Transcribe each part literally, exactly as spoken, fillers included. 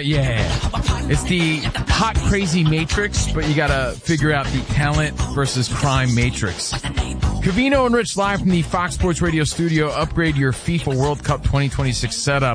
yeah. It's the hot, crazy matrix, but you gotta figure out the talent versus crime matrix. Covino and Rich live from the Fox Sports Radio studio. Upgrade your FIFA World Cup twenty twenty-six setup.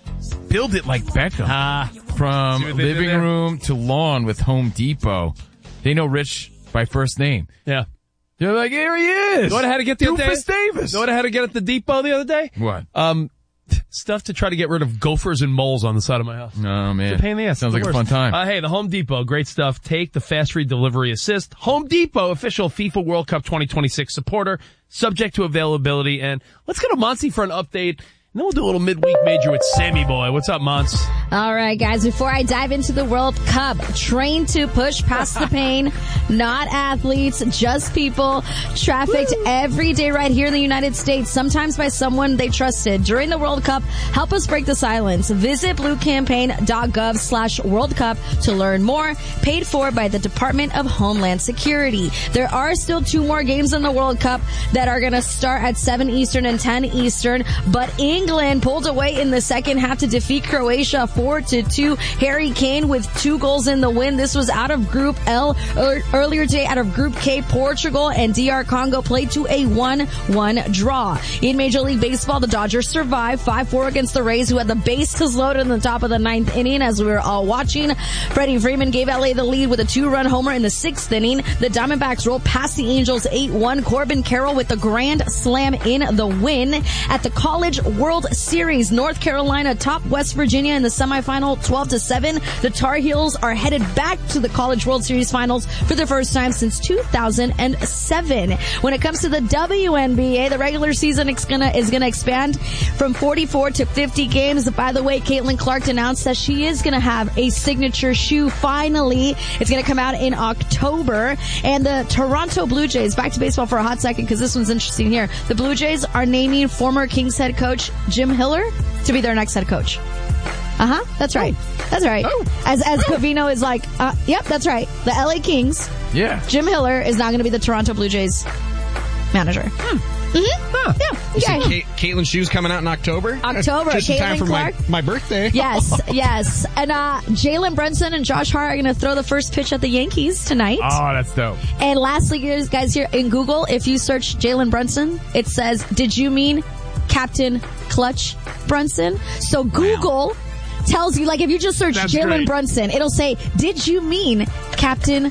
Build it like Beckham. Ah, From living room to lawn with Home Depot. They know Rich by first name. Yeah. They're like, here he is. You know what I had to get the other day? Doofus Davis. You know what I had to get at the depot the other day? What? Um, stuff to try to get rid of gophers and moles on the side of my house. Oh, man. It's a pain in the ass. Sounds It's like the a worst. fun time. Uh, hey, the Home Depot, great stuff. Take the fast free delivery assist. Home Depot, official FIFA World Cup twenty twenty-six supporter, subject to availability. And let's go to Monty for an update. And then we'll do a little midweek major with Sammy Boy. What's up, Mons? All right, guys, before I dive into the World Cup, train to push past the pain, not athletes, just people, trafficked Woo. every day right here in the United States, sometimes by someone they trusted. During the World Cup, help us break the silence. Visit bluecampaign.gov slash World Cup to learn more, paid for by the Department of Homeland Security. There are still two more games in the World Cup that are going to start at seven Eastern and ten Eastern, but England pulled away in the second half to defeat Croatia four to two. Harry Kane with two goals in the win. This was out of Group L. Earlier today, out of Group K, Portugal and D R Congo played to a one one draw. In Major League Baseball, the Dodgers survived five four against the Rays, who had the bases loaded in the top of the ninth inning as we were all watching. Freddie Freeman gave L A the lead with a two-run homer in the sixth inning. The Diamondbacks rolled past the Angels eight one. Corbin Carroll with the grand slam in the win. At the College World Series, North Carolina topped West Virginia in the semifinal twelve to seven. The Tar Heels are headed back to the College World Series finals for the first time since two thousand seven. When it comes to the W N B A, the regular season is gonna, is gonna expand from forty-four to fifty games. By the way, Caitlin Clark announced that she is gonna have a signature shoe finally. It's gonna come out in October. And the Toronto Blue Jays, back to baseball for a hot second because this one's interesting here. The Blue Jays are naming former Kings head coach Jim Hiller to be their next head coach. Uh-huh. That's right. That's right. Oh. As as Covino is like, uh, yep, that's right. The L A Kings. Yeah. Jim Hiller is now going to be the Toronto Blue Jays manager. Hmm. Mm-hmm. Huh. Yeah. You see Kate, Caitlin Shoes coming out in October? October. Just in time Caitlin for Clark. my, my birthday. Yes, yes. And uh Jalen Brunson and Josh Hart are going to throw the first pitch at the Yankees tonight. Oh, that's dope. And lastly, guys, guys here in Google, if you search Jalen Brunson, it says, did you mean Captain Clutch Brunson? So Google wow. tells you, like, if you just search Jalen Brunson, it'll say, did you mean Captain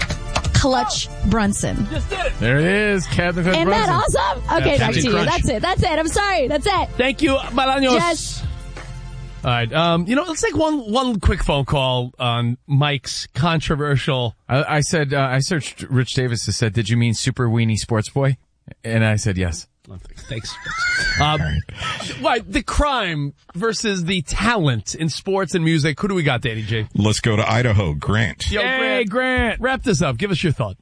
Clutch oh, Brunson? Just did it. There it is, Captain Clutch Isn't Brunson. Isn't that awesome? Okay, yeah, back to you. Crunch. That's it. That's it. I'm sorry. That's it. Thank you, Balaños. Yes. All right. Um, you know, let's take one one quick phone call on Mike's controversial. I, I said, uh, I searched Rich Davis and said, did you mean Super Weenie Sports Boy? And I said yes. Thanks. Um, what, the crime versus the talent in sports and music. Who do we got, Danny J? Let's go to Idaho. Grant. Yo, Hey, Grant. Grant. Wrap this up. Give us your thought.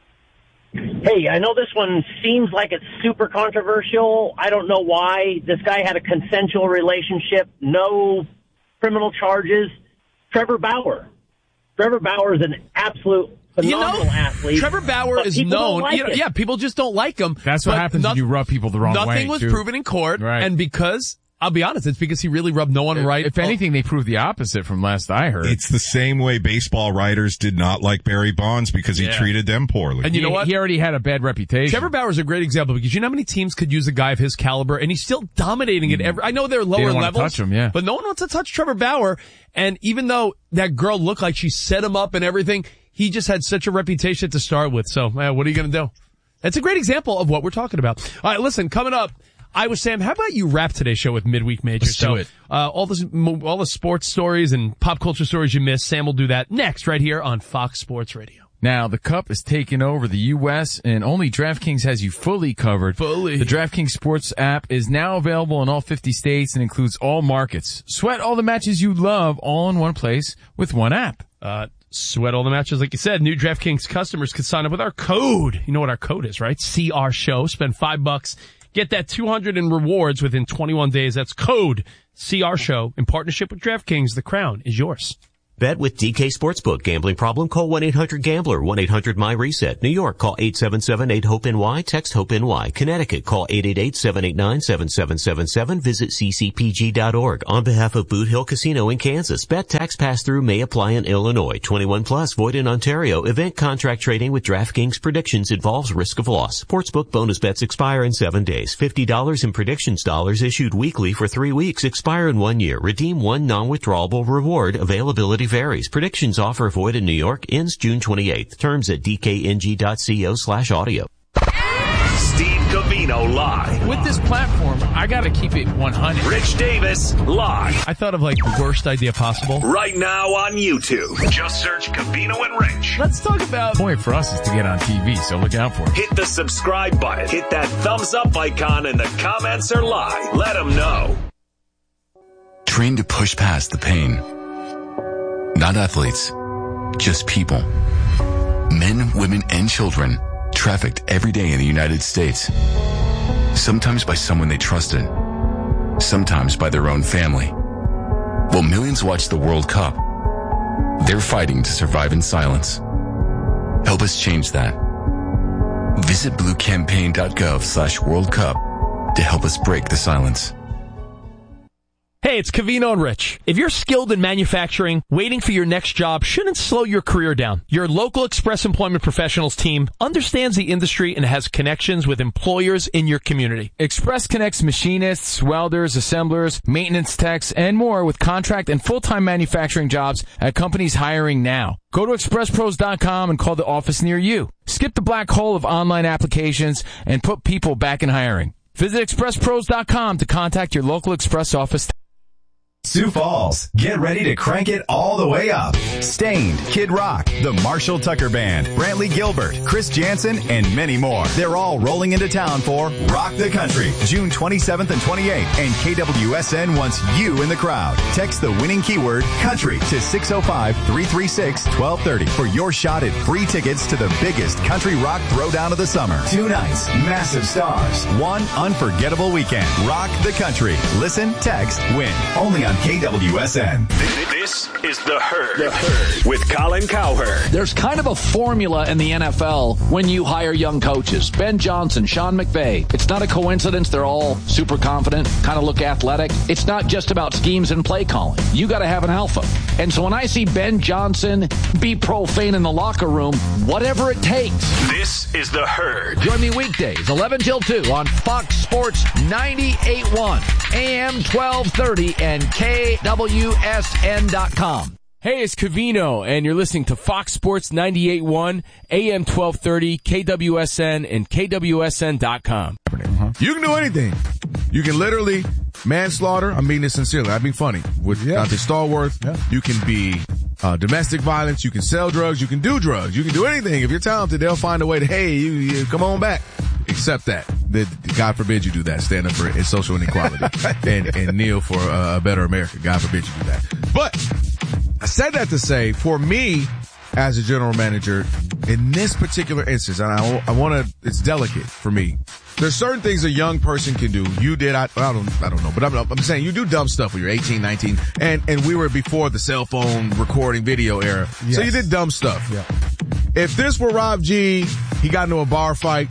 Hey, I know this one seems like it's super controversial. I don't know why. This guy had a consensual relationship, no criminal charges. Trevor Bauer. Trevor Bauer is an absolute phenomenal you know, athlete. Trevor Bauer but is people known. don't like you know, it. yeah, people just don't like him. That's what but happens no, when you rub people the wrong nothing way. Nothing was too. proven in court. Right. And because, I'll be honest, it's because he really rubbed no one if, right. If anything, they proved the opposite from last I heard. It's the same way baseball writers did not like Barry Bonds because he Yeah. treated them poorly. And you he, know what? He already had a bad reputation. Trevor Bauer's a great example because you know how many teams could use a guy of his caliber and he's still dominating it every, I know they're lower don't wanna levels. touch him, yeah. But no one wants to touch Trevor Bauer. And even though that girl looked like she set him up and everything, he just had such a reputation to start with. So, man, what are you going to do? That's a great example of what we're talking about. All right, listen, coming up, I was Sam. How about you wrap today's show with Midweek Major? Let's so, do it. Uh, all the all the sports stories and pop culture stories you missed, Sam will do that next right here on Fox Sports Radio. Now, the Cup is taking over the U S and only DraftKings has you fully covered. Fully. The DraftKings Sports app is now available in all fifty states and includes all markets. Sweat all the matches you love all in one place with one app. Uh, sweat all the matches, like you said. New DraftKings customers can sign up with our code. You know what our code is, right? C R Show. Spend five bucks. Get that two hundred in rewards within twenty-one days. That's code C R Show in partnership with DraftKings. The crown is yours. Bet with D K Sportsbook. Gambling problem? Call one eight hundred gambler, one eight hundred my reset. New York, call eight seven seven eight hope N Y, text HOPE-NY. Connecticut, call eight eight eight seven eight nine seven seven seven seven. Visit c c p g dot org. On behalf of Boot Hill Casino in Kansas, bet tax pass-through may apply in Illinois. twenty-one plus, void in Ontario. Event contract trading with DraftKings predictions involves risk of loss. Sportsbook bonus bets expire in seven days. fifty dollars in predictions dollars issued weekly for three weeks. Expire in one year. Redeem one non-withdrawable reward. Availability varies. Predictions offer void in New York. Ends June twenty-eighth. Terms at d k n g dot co slash audio. Steve Covino live. With this platform, I gotta keep it one hundred. Rich Davis live. I thought of like the worst idea possible. Right now on YouTube. Just search Covino and Rich. Let's talk about... The point for us is to get on T V, so look out for it. Hit the subscribe button. Hit that thumbs up icon and the comments are live. Let them know. Train to push past the pain. Not athletes, just people. Men, women, and children trafficked every day in the United States. Sometimes by someone they trusted. Sometimes by their own family. While millions watch the World Cup, they're fighting to survive in silence. Help us change that. Visit bluecampaign.gov slash World Cup to help us break the silence. Hey, it's Covino and Rich. If you're skilled in manufacturing, waiting for your next job shouldn't slow your career down. Your local Express Employment Professionals team understands the industry and has connections with employers in your community. Express connects machinists, welders, assemblers, maintenance techs, and more with contract and full-time manufacturing jobs at companies hiring now. Go to express pros dot com and call the office near you. Skip the black hole of online applications and put people back in hiring. Visit express pros dot com to contact your local Express office. Sioux Falls, get ready to crank it all the way up. Stained, Kid Rock, the Marshall Tucker Band, Brantley Gilbert, Chris Jansen, and many more. They're all rolling into town for Rock the Country, June twenty-seventh and twenty-eighth, and K W S N wants you in the crowd. Text the winning keyword country to six oh five, three three six, one two three oh for your shot at free tickets to the biggest country rock throwdown of the summer. Two nights, massive stars, one unforgettable weekend. Rock the Country. Listen, text, win. Only on K W S N. This is The Herd, the Herd. With Colin Cowherd. There's kind of a formula in the N F L when you hire young coaches. Ben Johnson, Sean McVay. It's not a coincidence they're all super confident, kind of look athletic. It's not just about schemes and play calling. You got to have an alpha. And so when I see Ben Johnson be profane in the locker room, whatever it takes. This is The Herd. Join me weekdays, eleven till two on Fox Sports ninety-eight point one, A M twelve thirty, and K W S N dot com. Hey, it's Covino, and you're listening to Fox Sports ninety-eight point one, A M twelve thirty, K W S N, and K W S N dot com. Uh-huh. You can do anything. You can literally manslaughter. I mean this sincerely. I mean funny. With yeah. Dante Stallworth, yeah. You can be uh, domestic violence. You can sell drugs. You can do drugs. You can do anything. If you're talented, they'll find a way to, hey, you, you come on back. Except that. that. God forbid you do that. Stand up for social inequality and, and kneel for uh, a better America. God forbid you do that. But I said that to say, for me, as a general manager, in this particular instance, and I, I want to, it's delicate for me. There's certain things a young person can do. You did, I, I don't, I don't know, but I'm, I'm saying you do dumb stuff when you're eighteen, nineteen, and, and we were before the cell phone recording video era. Yes. So you did dumb stuff. Yeah. If this were Rob G, he got into a bar fight,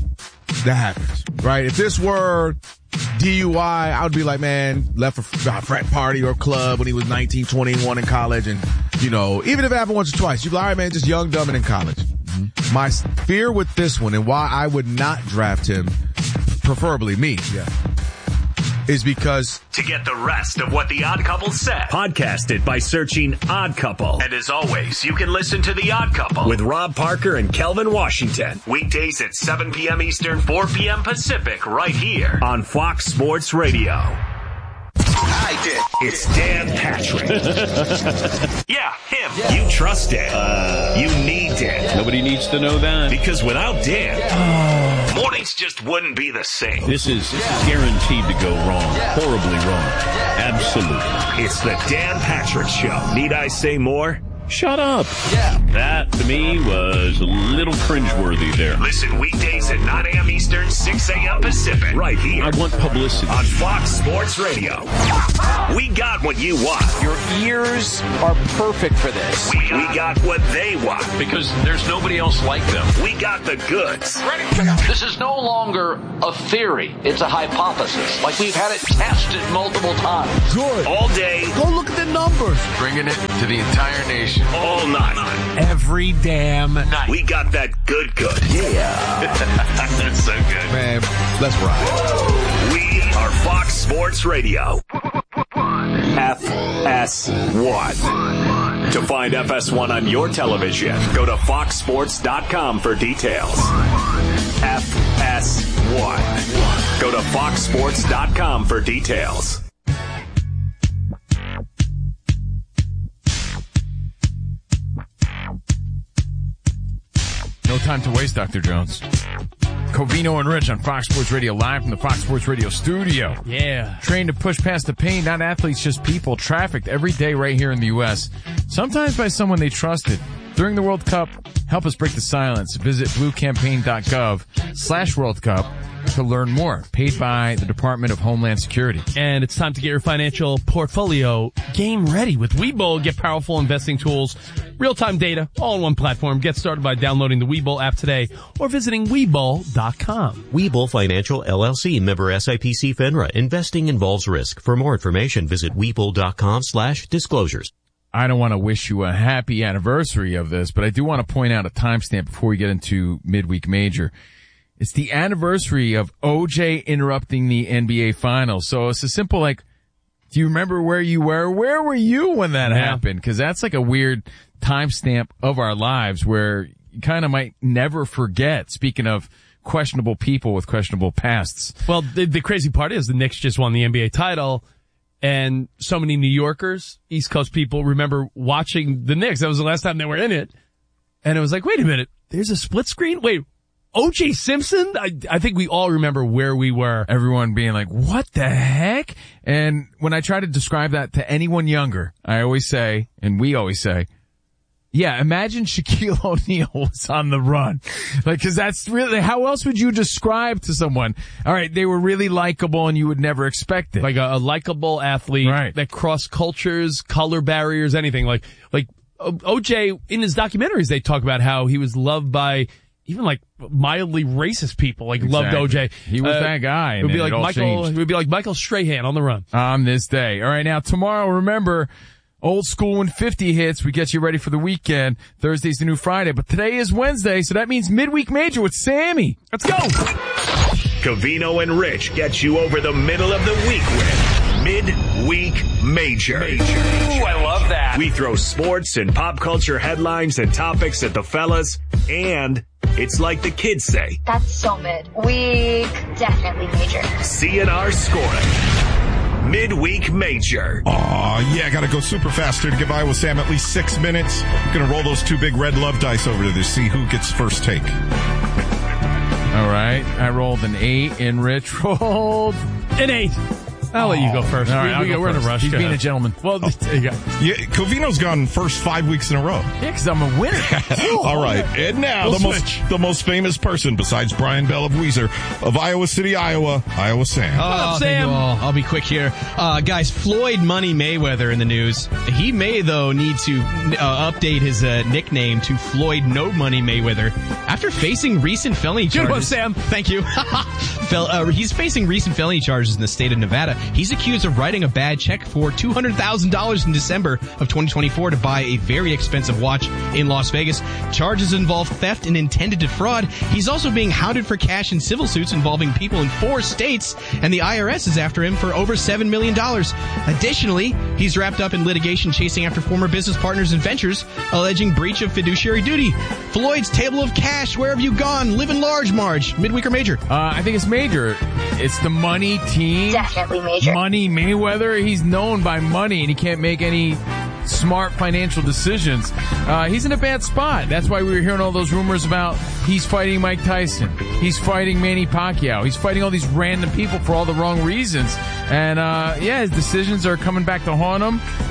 that happens, right? If this were D U I, I would be like, man, left a frat party or club when he was nineteen, twenty-one in college. And, you know, even if it happened once or twice, you'd be like, all right, man, just young, dumb, and in college. Mm-hmm. My fear with this one and why I would not draft him, preferably me, yeah, is because... To get the rest of what The Odd Couple said, podcast it by searching Odd Couple. And as always, you can listen to The Odd Couple with Rob Parker and Kelvin Washington. Weekdays at seven p.m. Eastern, four p.m. Pacific, right here on Fox Sports Radio. I did. It's Dan Patrick. Yeah, him. Yeah. You trust Dan. Uh, you need Dan. Nobody needs to know that. Because without Dan, yeah. mornings just wouldn't be the same. This is, this yeah. is guaranteed to go wrong. Yeah. Horribly wrong. Yeah. Absolutely. It's the Dan Patrick Show. Need I say more? Shut up. Yeah. That, to me, was a little cringeworthy there. Listen weekdays at nine a.m. Eastern, six a.m. Pacific. Right here. I want publicity. On Fox Sports Radio. We got what you want. Your ears are perfect for this. We got, we got what they want. Because there's nobody else like them. We got the goods. Ready? This is no longer a theory. It's a hypothesis. Like we've had it tested multiple times. Good. All day. Go look at the numbers. Bringing it to the entire nation. All night. Every damn night. We got that good good. Yeah. That's so good. Man, let's ride. We are Fox Sports Radio. F S one. To find F S one on your television, go to fox sports dot com for details. F S one. Go to fox sports dot com for details. No time to waste, Doctor Jones. Covino and Rich on Fox Sports Radio, live from the Fox Sports Radio studio. Yeah. Trained to push past the pain, not athletes, just people. Trafficked every day right here in the U S, sometimes by someone they trusted. During the World Cup, help us break the silence. Visit bluecampaign.gov slash World Cup to learn more. Paid by the Department of Homeland Security. And it's time to get your financial portfolio game ready with Webull. Get powerful investing tools, real-time data, all in one platform. Get started by downloading the Webull app today or visiting Webull dot com. Webull Financial L L C, member S I P C FINRA. Investing involves risk. For more information, visit Webull dot com slash disclosures. I don't want to wish you a happy anniversary of this, but I do want to point out a timestamp before we get into midweek major. It's the anniversary of O J interrupting the N B A Finals. So it's a simple, like, do you remember where you were? Where were you when that Yeah. happened? Because that's like a weird timestamp of our lives where you kind of might never forget, speaking of questionable people with questionable pasts. Well, the, the crazy part is the Knicks just won the N B A title, and so many New Yorkers, East Coast people, remember watching the Knicks. That was the last time they were in it. And it was like, wait a minute, there's a split screen? Wait, O J Simpson? I, I think we all remember where we were. Everyone being like, what the heck? And when I try to describe that to anyone younger, I always say, and we always say, yeah, imagine Shaquille O'Neal was on the run. Like, cause that's really, how else would you describe to someone? All right, they were really likable and you would never expect it. Like a, a likable athlete Right. that crossed cultures, color barriers, anything. Like, like O- O J, in his documentaries, they talk about how he was loved by even like mildly racist people, like Exactly. loved O J. He was Uh, that guy. It And would be then like it all Michael, changed. it would be like Michael Strahan on the run. On this day. All right, now tomorrow, remember, old school when fifty hits, we get you ready for the weekend. Thursday's the new Friday, but today is Wednesday, so that means midweek major with Sammy. Let's go. Covino and Rich get you over the middle of the week with Midweek Major. Major. Ooh, I love that. We throw sports and pop culture headlines and topics at the fellas, and it's like the kids say. That's so mid. Week definitely major. C N R scoring. Midweek Major. Aw, yeah, gotta go super fast here to give Iowa Sam at least six minutes. Gonna roll those two big red love dice over to this, see who gets first take. All right, I rolled an eight and Rich rolled An eight. I'll let you go first. All right, we, I'll we, go we're in a first. rush. He's Go being ahead. a gentleman. Well, there you go. Yeah, Covino's gone first five weeks in a row. Yeah, because I'm a winner. All right, and now We'll the switch. most the most famous person besides Brian Bell of Weezer of Iowa City, Iowa, Iowa Sam. What up, Oh, Sam? thank you all. I'll be quick here. Uh, guys, Floyd Money Mayweather in the news. He may, though, need to uh, update his uh, nickname to Floyd No Money Mayweather after facing recent felony Good charges. one, Sam. Thank you. Fel- uh, he's facing recent felony charges in the state of Nevada. He's accused of writing a bad check for two hundred thousand dollars in December of twenty twenty-four to buy a very expensive watch in Las Vegas. Charges involve theft and intended defraud. He's also being hounded for cash in civil suits involving people in four states, and the I R S is after him for over seven million dollars. Additionally, he's wrapped up in litigation chasing after former business partners and ventures, alleging breach of fiduciary duty. Floyd's table of cash, where have you gone? Living large, Marge. Midweek or major? Uh, I think it's major. It's the money team. Definitely major. Money Mayweather. He's known by money and he can't make any smart financial decisions. Uh, he's in a bad spot. That's why we were hearing all those rumors about he's fighting Mike Tyson. He's fighting Manny Pacquiao. He's fighting all these random people for all the wrong reasons. And, uh, yeah, his decisions are coming back to haunt him.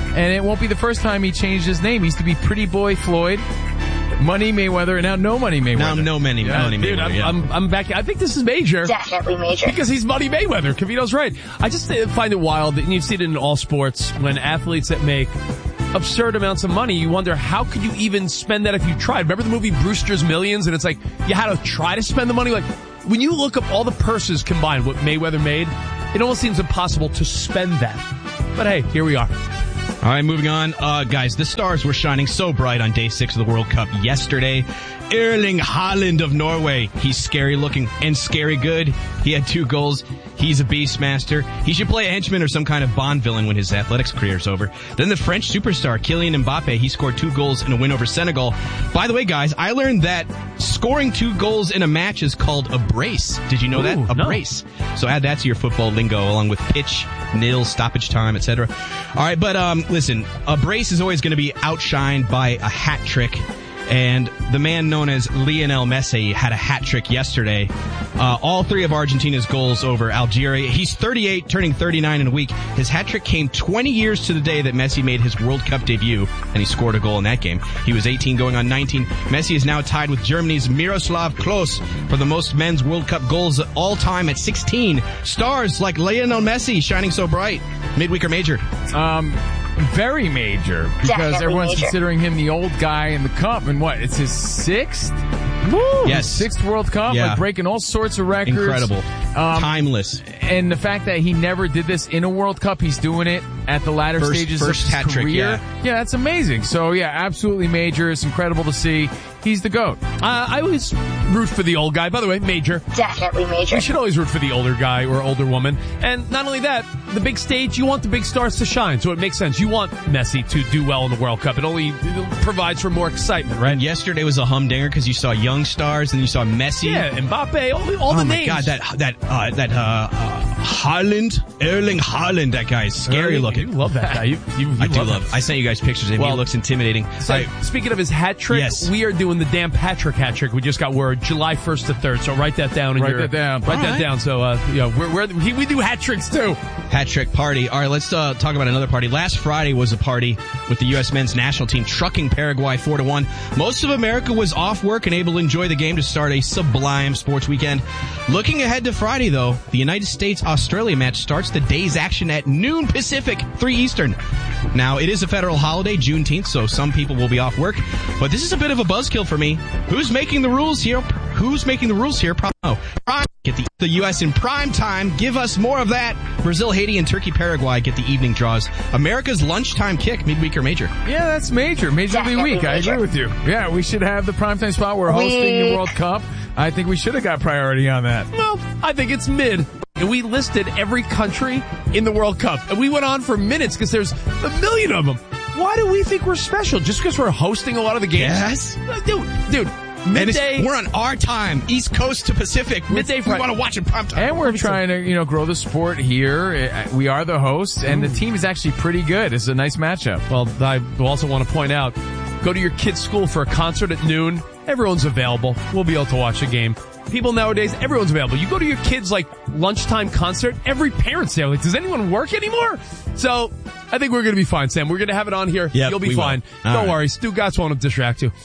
And it won't be the first time he changed his name. He used to be Pretty Boy Floyd, Money Mayweather, and now No Money Mayweather. Now No Money, Yeah, money dude, Mayweather. I'm, yeah. I'm, I'm back. I think this is major. Definitely major. Because he's Money Mayweather. Cavito's right. I just uh, find it wild that you see it in all sports when athletes that make absurd amounts of money, you wonder how could you even spend that if you tried. Remember the movie Brewster's Millions? And it's like you had to try to spend the money. Like when you look up all the purses combined, what Mayweather made, it almost seems impossible to spend that. But hey, here we are. All right, moving on. Uh, guys, the stars were shining so bright on day six of the World Cup yesterday. Erling Haaland of Norway. He's scary looking and scary good. He had two goals. He's a beastmaster. He should play a henchman or some kind of Bond villain when his athletics career is over. Then the French superstar, Kylian Mbappe, he scored two goals in a win over Senegal. By the way, guys, I learned that scoring two goals in a match is called a brace. Did you know Ooh, that? A no. brace. So add that to your football lingo along with pitch, nil, stoppage time, et cetera. All right, but um, listen, a brace is always going to be outshined by a hat trick. And the man known as Lionel Messi had a hat trick yesterday. Uh, all three of Argentina's goals over Algeria. He's thirty-eight, turning thirty-nine in a week. His hat trick came twenty years to the day that Messi made his World Cup debut, and he scored a goal in that game. He was eighteen going on nineteen. Messi is now tied with Germany's Miroslav Klose for the most men's World Cup goals all time at sixteen. Stars like Lionel Messi shining so bright. Midweek or major? Um, very major because Definitely everyone's major. considering him the old guy in the cup. And what? It's his sixth? Woo! Yes. Sixth World Cup, Yeah. like breaking all sorts of records. Incredible. Um, Timeless. And the fact that he never did this in a World Cup, he's doing it at the latter First- stages first of his hat trick, career. yeah. that's amazing. So yeah, absolutely major. It's incredible to see. He's the GOAT. Uh, I always root for the old guy. By the way, major. Definitely major. We should always root for the older guy or older woman. And not only that, the big stage, you want the big stars to shine. So it makes sense. You want Messi to do well in the World Cup. It only provides for more excitement, right? And yesterday was a humdinger because you saw young stars and you saw Messi. Yeah, Mbappe, all, the- all oh the my names. God, that that uh, that uh, uh, Haaland, Erling Haaland, that guy is scary Erling, looking. You love that guy. You, you, you I do love love. him. I sent you guys pictures of him. Well, he looks intimidating. So, I- speaking of his hat trick, Yes. we are doing the Dan Patrick hat trick. We just got word July first to third. So write that down. In Write your, that down. Write All that right. down. So uh, yeah, we're, we're we, we do hat tricks too. Hat trick party. All right, let's uh, talk about another party. Last Friday was a party with the U S men's national team trucking Paraguay four to one. Most of America was off work and able to enjoy the game to start a sublime sports weekend. Looking ahead to Friday, though, the United States-Australia match starts the day's action at noon Pacific, three Eastern. Now, it is a federal holiday, Juneteenth, so some people will be off work. But this is a bit of a buzzkill for me. Who's making the rules here? Who's making the rules here? Probably no. Prime, get the, the U S in prime time. Give us more of that. Brazil, Haiti, and Turkey, Paraguay get the evening draws. America's lunchtime kick, midweek or major. Yeah, that's major. Major of the Definitely week. I major. agree with you. Yeah, we should have the primetime spot. We're hosting the Week. World Cup. I think we should have got priority on that. Well, I think it's mid. And we listed every country in the World Cup. And we went on for minutes because there's a million of them. Why do we think we're special? Just because we're hosting a lot of the games? Yes. Uh, Dude, dude. And it's, Midday. we're on our time, East Coast to Pacific. Midday We Friday. want to watch in prime time. And we're trying to, you know, grow the sport here. Uh, We are the hosts, and the team is actually pretty good. It's a nice matchup. Well, I also want to point out, go to your kid's school for a concert at noon. Everyone's available. We'll be able to watch the game. People nowadays, everyone's available. You go to your kid's like lunchtime concert, every parent's there. Like, does anyone work anymore? So I think we're going to be fine, Sam. We're going to have it on here. Yep, You'll be we will. fine. All Don't right. worry. Stu Gotts won't distract you.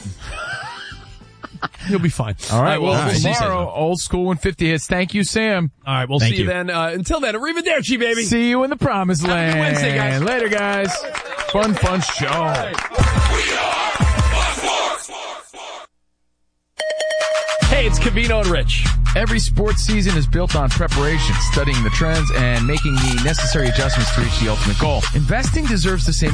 You'll be fine. All right, well, we'll, we'll see. tomorrow, old school one fifty hits. Thank you, Sam. All right, we'll Thank see you you. then. Uh, until then, arrivederci, baby. See you in the promised Have a land. good Wednesday, guys. Later, guys. Fun, fun show. Hey, it's Cavino and Rich. Every sports season is built on preparation, studying the trends, and making the necessary adjustments to reach the ultimate goal. Investing deserves the same